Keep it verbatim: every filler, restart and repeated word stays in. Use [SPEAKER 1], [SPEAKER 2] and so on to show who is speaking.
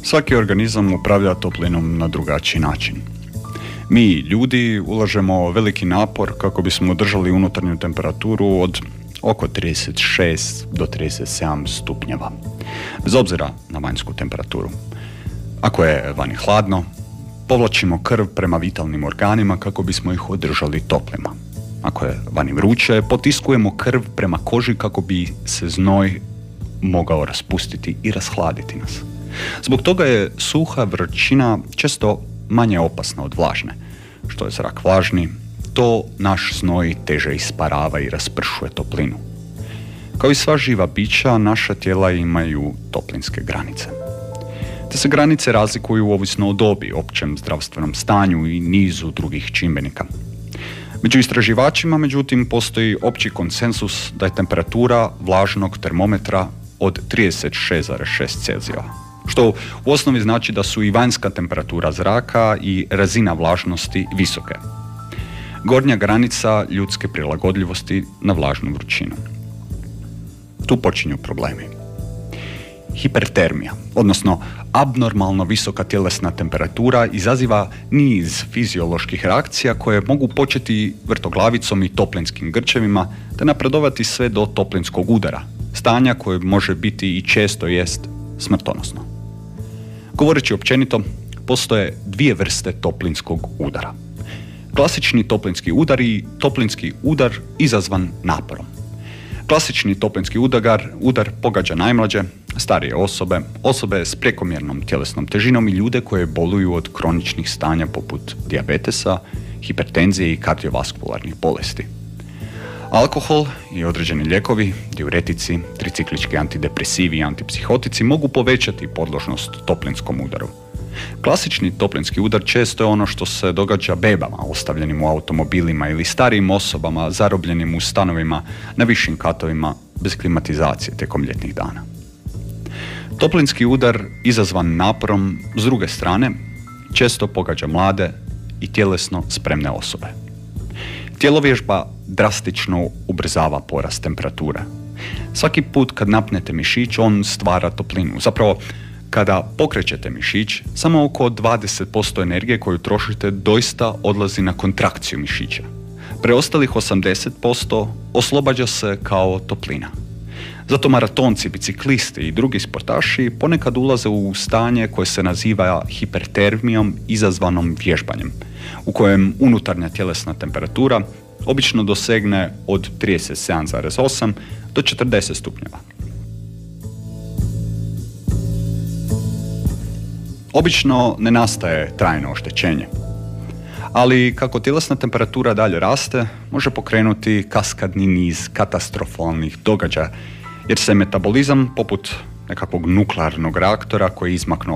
[SPEAKER 1] Svaki organizam upravlja toplinom na drugačiji način. Mi, ljudi, ulažemo veliki napor kako bismo održali unutarnju temperaturu od oko trideset šest do trideset sedam stupnjeva, bez obzira na vanjsku temperaturu. Ako je vani hladno, povlačimo krv prema vitalnim organima kako bismo ih održali toplima. Ako je vani vruće, potiskujemo krv prema koži kako bi se znoj mogao raspustiti i rashladiti nas. Zbog toga je suha vrućina često manje opasna od vlažne. Što je zrak vlažni, to naš znoj teže isparava i raspršuje toplinu. Kao i sva živa bića, naša tijela imaju toplinske granice. Te se granice razlikuju ovisno o dobi, općem zdravstvenom stanju i nizu drugih čimbenika. Među istraživačima, međutim, postoji opći konsensus da je temperatura vlažnog termometra od trideset šest zarez šest Celzijeva, što u osnovi znači da su i vanjska temperatura zraka i razina vlažnosti visoke. Gornja granica ljudske prilagodljivosti na vlažnu vrućinu. Tu počinju problemi. Hipertermija, odnosno abnormalno visoka tjelesna temperatura, izaziva niz fizioloških reakcija koje mogu početi vrtoglavicom i toplinskim grčevima, te napredovati sve do toplinskog udara, stanja koje može biti i često jest smrtonosno. Govoreći općenito, postoje dvije vrste toplinskog udara. Klasični toplinski udar i toplinski udar izazvan naporom. Klasični toplinski udar, udar pogađa najmlađe, starije osobe, osobe s prekomjernom tjelesnom težinom i ljude koje boluju od kroničnih stanja poput dijabetesa, hipertenzije i kardiovaskularnih bolesti. Alkohol i određeni lijekovi, diuretici, triciklički antidepresivi i antipsihotici mogu povećati podložnost toplinskom udaru. Klasični toplinski udar često je ono što se događa bebama ostavljenim u automobilima ili starijim osobama zarobljenim u stanovima na višim katovima bez klimatizacije tijekom ljetnih dana. Toplinski udar izazvan naporom, s druge strane, često pogađa mlade i tjelesno spremne osobe. Tjelovježba drastično ubrzava porast temperature. Svaki put kad napnete mišić, on stvara toplinu. Zapravo, kada pokrećete mišić, samo oko dvadeset posto energije koju trošite doista odlazi na kontrakciju mišića. Preostalih osamdeset posto oslobađa se kao toplina. Zato maratonci, biciklisti i drugi sportaši ponekad ulaze u stanje koje se naziva hipertermijom izazvanom vježbanjem, u kojem unutarnja tjelesna temperatura obično dosegne od trideset sedam zarez osam do četrdeset stupnjeva. Obično ne nastaje trajno oštećenje, ali kako tjelesna temperatura dalje raste, može pokrenuti kaskadni niz katastrofalnih događaja, jer se metabolizam, poput nekakvog nuklearnog reaktora koji je izmaknuo